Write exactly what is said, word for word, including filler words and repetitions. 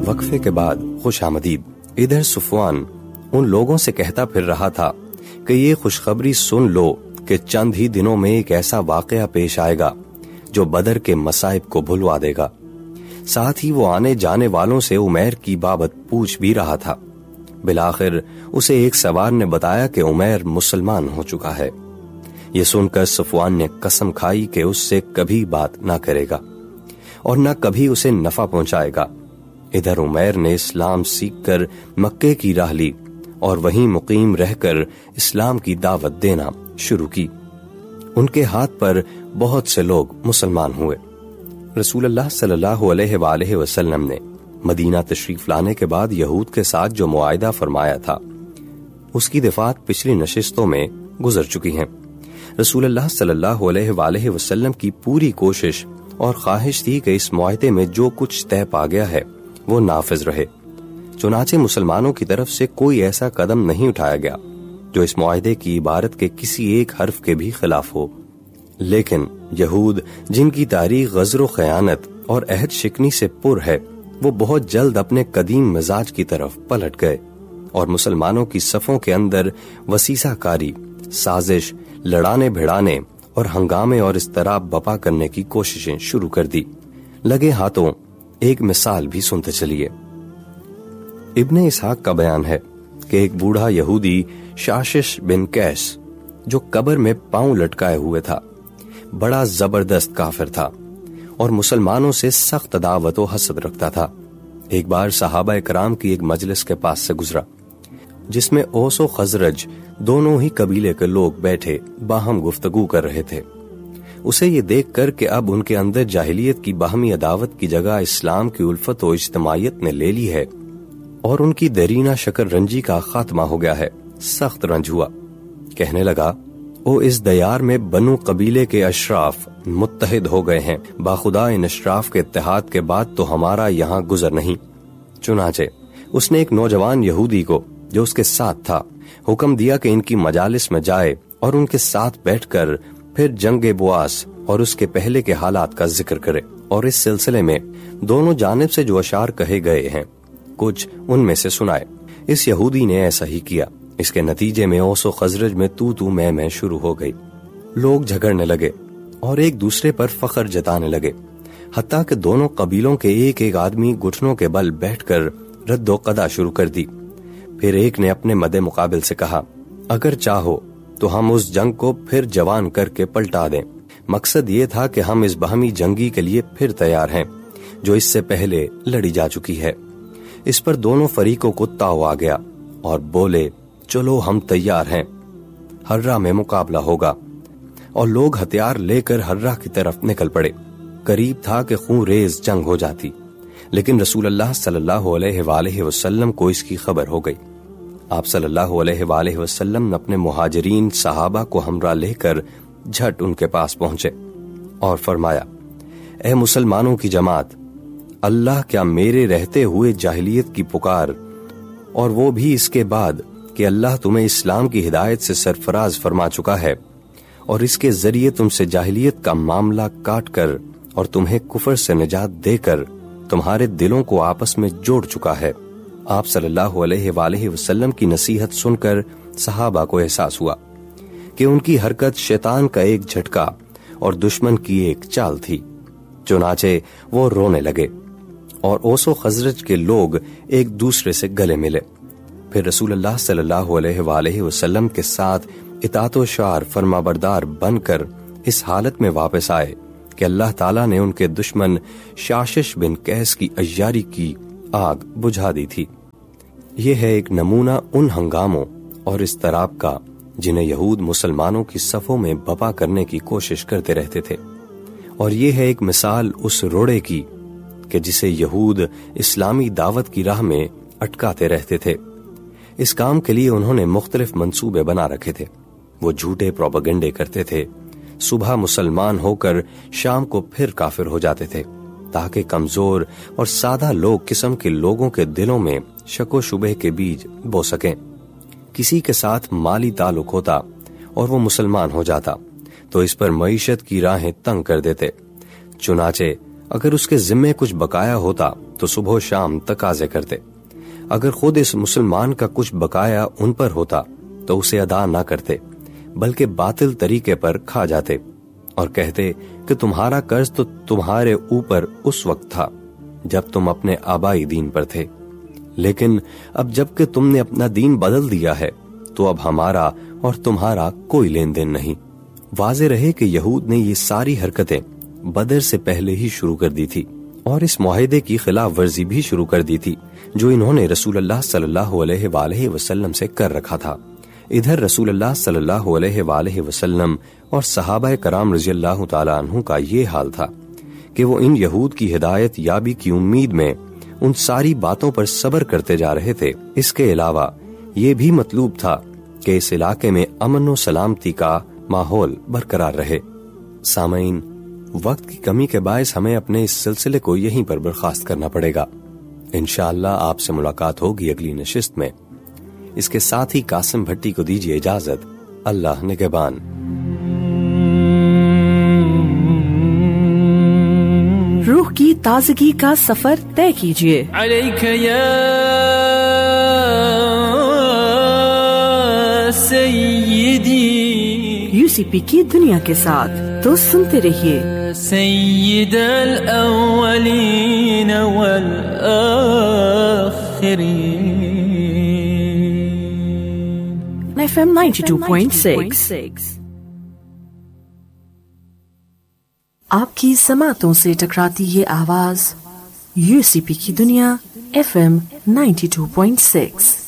وقفے کے بعد خوش آمدید ادھر صفوان ان لوگوں سے کہتا پھر رہا تھا کہ یہ خوشخبری سن لو کہ چند ہی دنوں میں ایک ایسا واقعہ پیش آئے گا جو بدر کے مصائب کو بھلوا دے گا۔ ساتھ ہی وہ آنے جانے والوں سے عمیر کی بابت پوچھ بھی رہا تھا۔ بالآخر اسے ایک سوار نے بتایا کہ عمیر مسلمان ہو چکا ہے۔ یہ سن کر صفوان نے قسم کھائی کہ اس سے کبھی بات نہ کرے گا اور نہ کبھی اسے نفع پہنچائے گا۔ ادھر عمیر نے اسلام سیکھ کر مکے کی راہ لی اور وہیں مقیم رہ کر اسلام کی دعوت دینا شروع کی۔ ان کے ہاتھ پر بہت سے لوگ مسلمان ہوئے۔ رسول اللہ صلی اللہ علیہ وآلہ وسلم نے مدینہ تشریف لانے کے بعد یہود کے ساتھ جو معاہدہ فرمایا تھا اس کی دفعات پچھلی نشستوں میں گزر چکی ہیں۔ رسول اللہ صلی اللہ علیہ وآلہ وسلم کی پوری کوشش اور خواہش تھی کہ اس معاہدے میں جو کچھ طے پا گیا ہے وہ نافذ رہے۔ چنانچہ مسلمانوں کی طرف سے کوئی ایسا قدم نہیں اٹھایا گیا جو اس معاہدے کی عبارت کے کسی ایک حرف کے بھی خلاف ہو۔ لیکن یہود، جن کی تاریخ غدر و خیانت اور عہد شکنی سے پر ہے، وہ بہت جلد اپنے قدیم مزاج کی طرف پلٹ گئے اور مسلمانوں کی صفوں کے اندر وسیسہ کاری، سازش، لڑانے بھڑانے اور ہنگامے اور اضطراب بپا کرنے کی کوششیں شروع کر دی۔ لگے ہاتھوں ایک مثال بھی سنتے چلیے۔ ابن اسحاق کا بیان ہے کہ ایک بوڑھا یہودی شاشش بن قیس جو قبر میں پاؤں لٹکائے ہوئے تھا، بڑا زبردست کافر تھا اور مسلمانوں سے سخت عداوت و حسد رکھتا تھا۔ ایک بار صحابہ کرام کی ایک مجلس کے پاس سے گزرا جس میں اوس و خزرج دونوں ہی قبیلے کے لوگ بیٹھے باہم گفتگو کر رہے تھے۔ اسے یہ دیکھ کر کہ اب ان کے اندر جاہلیت کی باہمی عداوت کی جگہ اسلام کی الفت و اجتماعیت نے لے لی ہے اور ان کی دیرینہ شکر رنجی کا خاتمہ ہو گیا ہے، سخت رنج ہوا۔ کہنے لگا، او اس دیار میں بنو قبیلے کے اشراف متحد ہو گئے ہیں، باخدا ان اشراف کے اتحاد کے بعد تو ہمارا یہاں گزر نہیں۔ چنانچہ اس نے ایک نوجوان یہودی کو جو اس کے ساتھ تھا حکم دیا کہ ان کی مجالس میں جائے اور ان کے ساتھ بیٹھ کر پھر جنگ بواس اور اس کے پہلے کے حالات کا ذکر کرے اور اس سلسلے میں دونوں جانب سے جو اشعار کہے گئے ہیں کچھ ان میں سے سنائے۔ اس یہودی نے ایسا ہی کیا۔ اس کے نتیجے میں اوس و خزرج میں تو تو میں میں شروع ہو گئی۔ لوگ جھگڑنے لگے اور ایک دوسرے پر فخر جتانے لگے، حتیٰ کہ دونوں قبیلوں کے ایک ایک آدمی گھٹنوں کے بل بیٹھ کر رد و قدا شروع کر دی۔ پھر ایک نے اپنے مد مقابل سے کہا، اگر چاہو تو ہم اس جنگ کو پھر جوان کر کے پلٹا دیں۔ مقصد یہ تھا کہ ہم اس باہمی جنگی کے لیے پھر تیار ہیں جو اس سے پہلے لڑی جا چکی ہے۔ اس پر دونوں فریقوں کو تاؤ آ گیا اور بولے، چلو ہم تیار ہیں، ہررہ میں مقابلہ ہوگا۔ اور لوگ ہتھیار لے کر ہررہ کی طرف نکل پڑے۔ قریب تھا کہ خون ریز جنگ ہو جاتی، لیکن رسول اللہ صلی اللہ علیہ وآلہ وسلم کو اس کی خبر ہو گئی۔ آپ صلی اللہ علیہ وآلہ وسلم اپنے مہاجرین صحابہ کو ہمراہ لے کر جھٹ ان کے پاس پہنچے اور فرمایا، اے مسلمانوں کی جماعت، اللہ کیا میرے رہتے ہوئے جاہلیت کی پکار اور وہ بھی اس کے بعد کہ اللہ تمہیں اسلام کی ہدایت سے سرفراز فرما چکا ہے اور اس کے ذریعے تم سے جاہلیت کا معاملہ کاٹ کر اور تمہیں کفر سے نجات دے کر تمہارے دلوں کو آپس میں جوڑ چکا ہے۔ آپ صلی اللہ علیہ وآلہ وسلم کی نصیحت سن کر صحابہ کو احساس ہوا کہ ان کی حرکت شیطان کا ایک جھٹکا اور دشمن کی ایک چال تھی۔ چنانچہ وہ رونے لگے اور اوس و خزرج کے لوگ ایک دوسرے سے گلے ملے۔ پھر رسول اللہ صلی اللہ علیہ وآلہ وسلم کے ساتھ اطاعت و شعار فرما بردار بن کر اس حالت میں واپس آئے کہ اللہ تعالیٰ نے ان کے دشمن شاشش بن قیس کی عیاری کی آگ بجھا دی تھی۔ یہ ہے ایک نمونہ ان ہنگاموں اور اضطراب کا جنہیں یہود مسلمانوں کی صفوں میں بپا کرنے کی کوشش کرتے رہتے تھے، اور یہ ہے ایک مثال اس روڑے کی کہ جسے یہود اسلامی دعوت کی راہ میں اٹکاتے رہتے تھے۔ اس کام کے لیے انہوں نے مختلف منصوبے بنا رکھے تھے۔ وہ جھوٹے پروپیگنڈے کرتے تھے، صبح مسلمان ہو کر شام کو پھر کافر ہو جاتے تھے تاکہ کمزور اور سادہ لوگ قسم کے لوگوں کے دلوں میں شک و شبہ کے بیج بو سکیں۔ کسی کے ساتھ مالی تعلق ہوتا اور وہ مسلمان ہو جاتا تو اس پر معیشت کی راہیں تنگ کر دیتے۔ چنانچہ اگر اس کے ذمے کچھ بقایا ہوتا تو صبح و شام تقاضے کرتے، اگر خود اس مسلمان کا کچھ بقایا ان پر ہوتا تو اسے ادا نہ کرتے بلکہ باطل طریقے پر کھا جاتے اور کہتے کہ تمہارا قرض تو تمہارے اوپر اس وقت تھا جب تم اپنے آبائی دین پر تھے، لیکن اب جب کہ تم نے اپنا دین بدل دیا ہے تو اب ہمارا اور تمہارا کوئی لین دین نہیں۔ واضح رہے کہ یہود نے یہ ساری حرکتیں بدر سے پہلے ہی شروع کر دی تھی اور اس معاہدے کی خلاف ورزی بھی شروع کر دی تھی جو انہوں نے رسول اللہ صلی اللہ علیہ وآلہ وسلم سے کر رکھا تھا۔ ادھر رسول اللہ صلی اللہ علیہ وآلہ وسلم اور صحابہ کرام رضی اللہ تعالی عنہ کا یہ حال تھا کہ وہ ان یہود کی ہدایت یابی کی امید میں ان ساری باتوں پر صبر کرتے جا رہے تھے۔ اس کے علاوہ یہ بھی مطلوب تھا کہ اس علاقے میں امن و سلامتی کا ماحول برقرار رہے۔ سامعین، وقت کی کمی کے باعث ہمیں اپنے اس سلسلے کو یہیں پر برخاست کرنا پڑے گا۔ انشاءاللہ آپ سے ملاقات ہوگی اگلی نشست میں۔ اس کے ساتھ ہی قاسم بھٹی کو دیجیے اجازت۔ اللہ نگہبان۔ روح کی تازگی کا سفر طے کیجیے۔ علیک یا سیدی، یو سی پی کی دنیا کے ساتھ تو سنتے رہیے۔ سید الاولین والآخرین۔ F M ninety two point six آپ کی سماعتوں سے ٹکراتی یہ آواز یو سی پی کی دنیا F M ninety two point six.